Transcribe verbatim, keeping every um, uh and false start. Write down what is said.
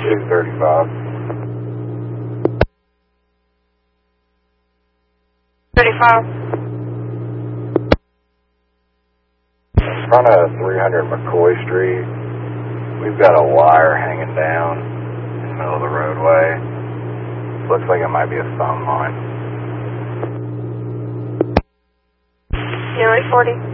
two thirty-five. thirty-five. In front of three hundred McCoy Street, we've got a wire hanging down in the middle of the roadway. Looks like it might be a phone line. Nearly forty.